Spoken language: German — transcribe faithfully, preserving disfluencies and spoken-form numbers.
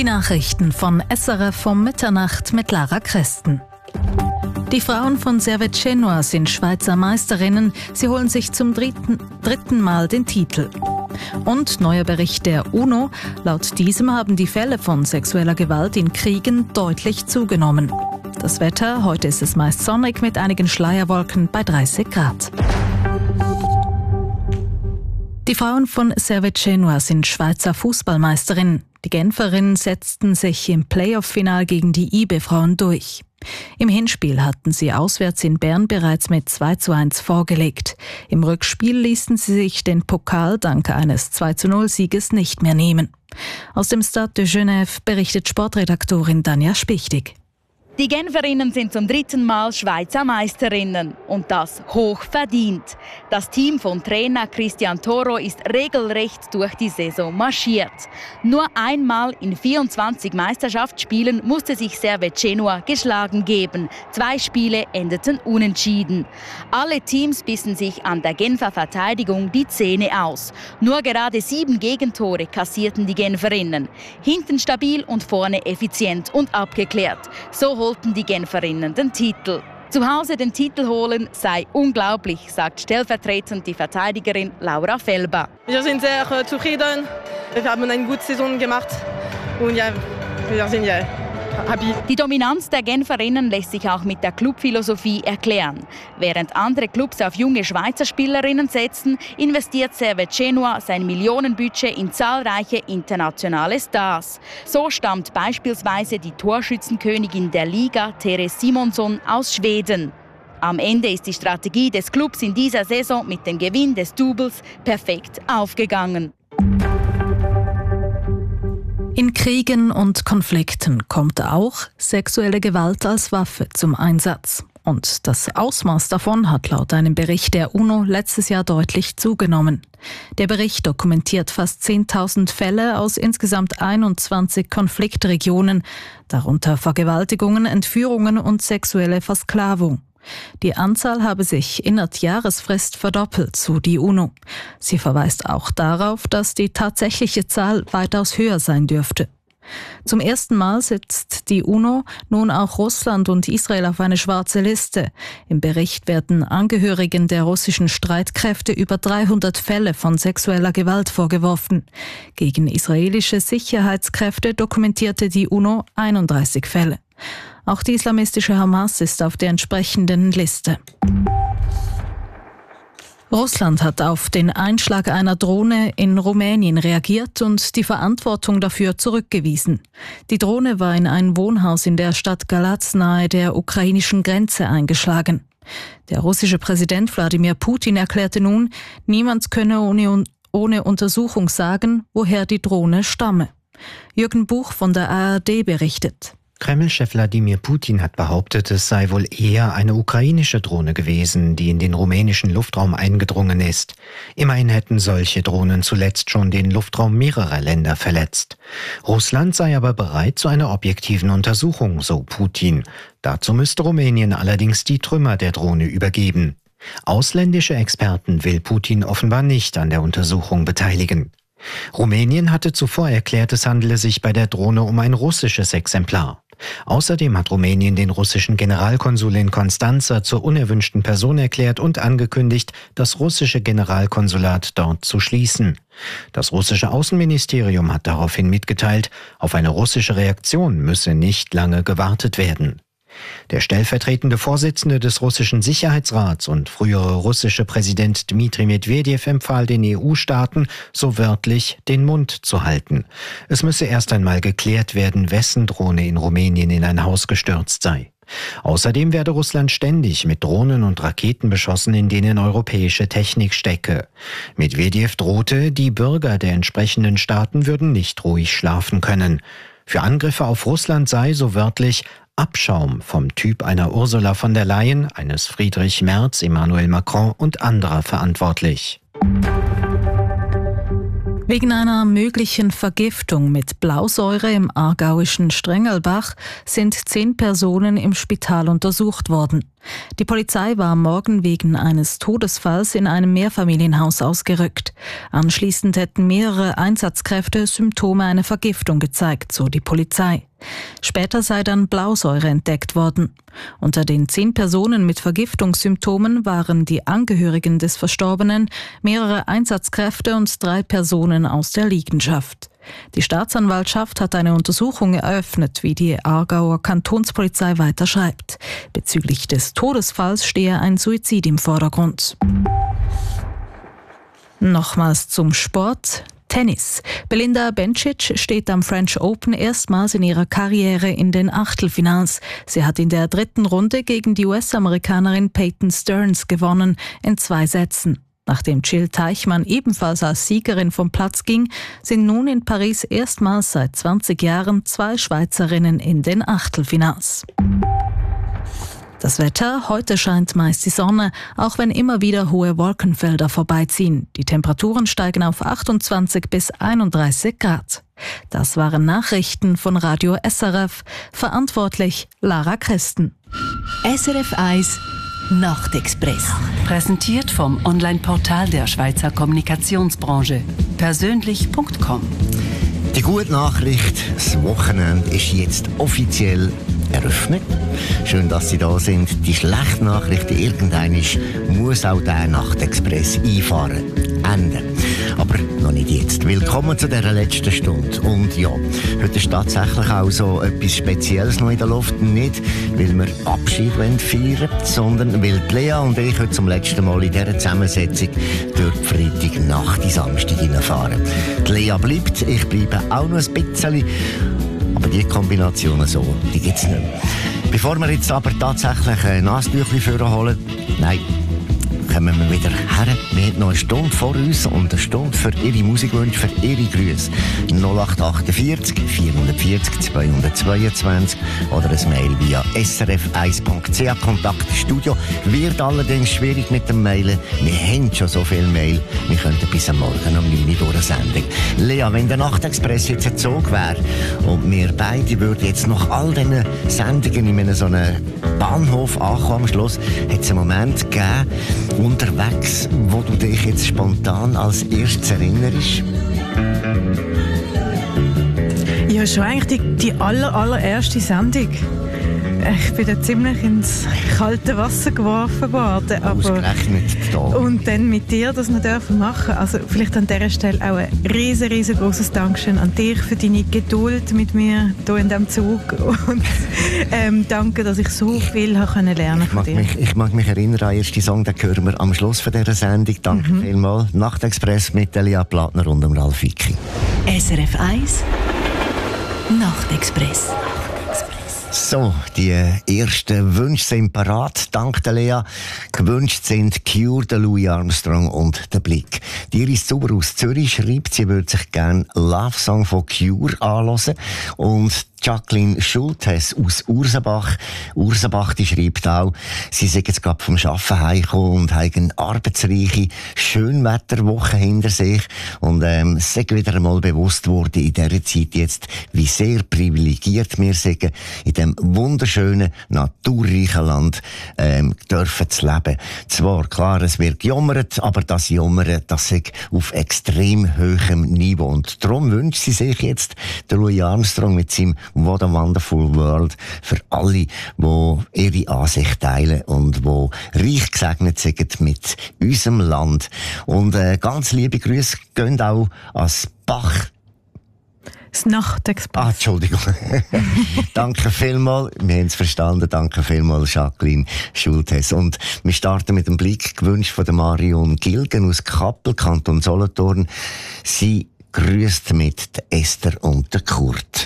Nachrichten von S R F um Mitternacht mit Lara Christen. Die Frauen von Servette Genua sind Schweizer Meisterinnen. Sie holen sich zum dritten, dritten Mal den Titel. Und neuer Bericht der UNO. Laut diesem haben die Fälle von sexueller Gewalt in Kriegen deutlich zugenommen. Das Wetter, heute ist es meist sonnig mit einigen Schleierwolken bei dreißig Grad. Die Frauen von Servette Genua sind Schweizer Fußballmeisterinnen. Die Genferinnen setzten sich im Playoff-Final gegen die I B-Frauen durch. Im Hinspiel hatten sie auswärts in Bern bereits mit zwei zu eins vorgelegt. Im Rückspiel ließen sie sich den Pokal dank eines zwei zu null Sieges nicht mehr nehmen. Aus dem Stade de Genève berichtet Sportredaktorin Danja Spichtig. Die Genferinnen sind zum dritten Mal Schweizer Meisterinnen und das hoch verdient. Das Team von Trainer Christian Toro ist regelrecht durch die Saison marschiert. Nur einmal in vierundzwanzig Meisterschaftsspielen musste sich Servette Genua geschlagen geben. Zwei Spiele endeten unentschieden. Alle Teams bissen sich an der Genfer Verteidigung die Zähne aus. Nur gerade sieben Gegentore kassierten die Genferinnen. Hinten stabil und vorne effizient und abgeklärt. So holten die Genferinnen den Titel. Zu Hause den Titel holen sei unglaublich, sagt stellvertretend die Verteidigerin Laura Felber. Wir sind sehr äh, zufrieden. Wir haben eine gute Saison gemacht und ja, wir sind ja happy. Die Dominanz der Genferinnen lässt sich auch mit der Clubphilosophie erklären. Während andere Clubs auf junge Schweizer Spielerinnen setzen, investiert Servette Genua sein Millionenbudget in zahlreiche internationale Stars. So stammt beispielsweise die Torschützenkönigin der Liga, Therese Simonsson, aus Schweden. Am Ende ist die Strategie des Clubs in dieser Saison mit dem Gewinn des Doubles perfekt aufgegangen. In Kriegen und Konflikten kommt auch sexuelle Gewalt als Waffe zum Einsatz. Und das Ausmaß davon hat laut einem Bericht der UNO letztes Jahr deutlich zugenommen. Der Bericht dokumentiert fast zehntausend Fälle aus insgesamt einundzwanzig Konfliktregionen, darunter Vergewaltigungen, Entführungen und sexuelle Versklavung. Die Anzahl habe sich innerhalb Jahresfrist verdoppelt, so die UNO. Sie verweist auch darauf, dass die tatsächliche Zahl weitaus höher sein dürfte. Zum ersten Mal setzt die UNO nun auch Russland und Israel auf eine schwarze Liste. Im Bericht werden Angehörigen der russischen Streitkräfte über dreihundert Fälle von sexueller Gewalt vorgeworfen. Gegen israelische Sicherheitskräfte dokumentierte die UNO einunddreißig Fälle. Auch die islamistische Hamas ist auf der entsprechenden Liste. Russland hat auf den Einschlag einer Drohne in Rumänien reagiert und die Verantwortung dafür zurückgewiesen. Die Drohne war in ein Wohnhaus in der Stadt Galatz nahe der ukrainischen Grenze eingeschlagen. Der russische Präsident Wladimir Putin erklärte nun, niemand könne ohne, ohne Untersuchung sagen, woher die Drohne stamme. Jürgen Buch von der A R D berichtet. Kreml-Chef Wladimir Putin hat behauptet, es sei wohl eher eine ukrainische Drohne gewesen, die in den rumänischen Luftraum eingedrungen ist. Immerhin hätten solche Drohnen zuletzt schon den Luftraum mehrerer Länder verletzt. Russland sei aber bereit zu einer objektiven Untersuchung, so Putin. Dazu müsste Rumänien allerdings die Trümmer der Drohne übergeben. Ausländische Experten will Putin offenbar nicht an der Untersuchung beteiligen. Rumänien hatte zuvor erklärt, es handele sich bei der Drohne um ein russisches Exemplar. Außerdem hat Rumänien den russischen Generalkonsul in Konstanza zur unerwünschten Person erklärt und angekündigt, das russische Generalkonsulat dort zu schließen. Das russische Außenministerium hat daraufhin mitgeteilt, auf eine russische Reaktion müsse nicht lange gewartet werden. Der stellvertretende Vorsitzende des russischen Sicherheitsrats und frühere russische Präsident Dmitri Medvedev empfahl den E U-Staaten, so wörtlich den Mund zu halten. Es müsse erst einmal geklärt werden, wessen Drohne in Rumänien in ein Haus gestürzt sei. Außerdem werde Russland ständig mit Drohnen und Raketen beschossen, in denen europäische Technik stecke. Medvedev drohte, die Bürger der entsprechenden Staaten würden nicht ruhig schlafen können. Für Angriffe auf Russland sei, so wörtlich, Abschaum vom Typ einer Ursula von der Leyen, eines Friedrich Merz, Emmanuel Macron und anderer verantwortlich. Wegen einer möglichen Vergiftung mit Blausäure im aargauischen Strengelbach sind zehn Personen im Spital untersucht worden. Die Polizei war am Morgen wegen eines Todesfalls in einem Mehrfamilienhaus ausgerückt. Anschließend hätten mehrere Einsatzkräfte Symptome einer Vergiftung gezeigt, so die Polizei. Später sei dann Blausäure entdeckt worden. Unter den zehn Personen mit Vergiftungssymptomen waren die Angehörigen des Verstorbenen, mehrere Einsatzkräfte und drei Personen aus der Liegenschaft. Die Staatsanwaltschaft hat eine Untersuchung eröffnet, wie die Aargauer Kantonspolizei weiter schreibt. Bezüglich des Todesfalls stehe ein Suizid im Vordergrund. Nochmals zum Sport. Tennis. Belinda Bencic steht am French Open erstmals in ihrer Karriere in den Achtelfinals. Sie hat in der dritten Runde gegen die U S-Amerikanerin Peyton Stearns gewonnen, in zwei Sätzen. Nachdem Jill Teichmann ebenfalls als Siegerin vom Platz ging, sind nun in Paris erstmals seit zwanzig Jahren zwei Schweizerinnen in den Achtelfinals. Das Wetter: Heute scheint meist die Sonne, auch wenn immer wieder hohe Wolkenfelder vorbeiziehen. Die Temperaturen steigen auf achtundzwanzig bis einunddreißig Grad. Das waren Nachrichten von Radio S R F. Verantwortlich Lara Christen. S R F eins Nachtexpress. Präsentiert vom Online-Portal der Schweizer Kommunikationsbranche. Persönlich Punkt com. Die gute Nachricht: Das Wochenende ist jetzt offiziell eröffnet. Schön, dass Sie da sind. Die schlechte Nachricht: irgendwann muss auch der Nachtexpress einfahren. Ende. Aber noch nicht jetzt. Willkommen zu dieser letzten Stunde. Und ja, heute ist tatsächlich auch so etwas Spezielles noch in der Luft. Nicht, weil wir Abschied feiern wollen, sondern weil Lea und ich heute zum letzten Mal in dieser Zusammensetzung durch die Freitagnacht in Samstag hineinfahren. Die Lea bleibt, ich bleibe auch noch ein bisschen. Aber die Kombinationen so, die gibt es nicht mehr. Bevor wir jetzt aber tatsächlich ein Nasstüchchen vorholen, nein, kommen wir wieder her. Wir haben noch eine Stunde vor uns und eine Stunde für Ihre Musikwünsche, für Ihre Grüße. null acht achtundvierzig, vierhundertvierzig, zweihundertzweiundzwanzig oder ein Mail via s r f eins punkt c h. Kontakt Studio. Wird allerdings schwierig mit dem Mailen. Wir haben schon so viel Mail. Wir könnten bis am Morgen um neun Uhr durch eine Sendung. Lea, wenn der Nachtexpress jetzt ein Zug wäre und wir beide würden jetzt nach all diesen Sendungen in einem so einem Bahnhof ankommen, am Schluss hat es einen Moment gegeben, unterwegs, wo du dich jetzt spontan als erstes erinnerst? Ja, schon eigentlich die, die aller, allererste Sendung. Ich bin da ziemlich ins kalte Wasser geworfen worden. Aber ausgerechnet da. Und dann mit dir das noch dürfen machen. Also vielleicht an dieser Stelle auch ein riesen, riesengroßes Dankeschön an dich für deine Geduld mit mir hier in diesem Zug. Und ähm, danke, dass ich so viel habe können lernen von dir. Mich, ich mag mich erinnern an den ersten Song, den hören wir am Schluss von dieser Sendung. Danke mhm. vielmals. Nachtexpress mit Lea Plattner und dem Ralf Vicki. S R F eins Nachtexpress. So, die ersten Wünsche sind parat. Dank der Lea. Gewünscht sind Cure, der Louis Armstrong und der Blick. Die Iris Zuber aus Zürich schreibt, sie würde sich gerne Love Song von Cure anhören. Und Jacqueline Schultes aus Ursenbach. Ursenbach, die schreibt auch, sie sei jetzt gerade vom Arbeiten heimgekommen und haben eine arbeitsreiche Schönwetterwoche hinter sich. Und ähm, es sei wieder einmal bewusst worden in dieser Zeit jetzt, wie sehr privilegiert wir sind, in diesem wunderschönen, naturreichen Land ähm, dürfen zu leben. Zwar, klar, es wird gejammert, aber das Jammern, das sei auf extrem hohem Niveau. Und darum wünscht sie sich jetzt der Louis Armstrong mit seinem What a Wonderful World für alle, die ihre Ansicht teilen und die reich gesegnet sind mit unserem Land. Und äh, ganz liebe Grüße gehen auch ans Bach. Das Nachtexpress. Ah, Entschuldigung. Danke vielmals. Wir haben es verstanden. Danke vielmals, Jacqueline Schultes. Und wir starten mit dem Blick, gewünscht von der Marion Gilgen aus Kappel, Kanton Solothurn. Sie grüßt mit der Esther und der Kurt.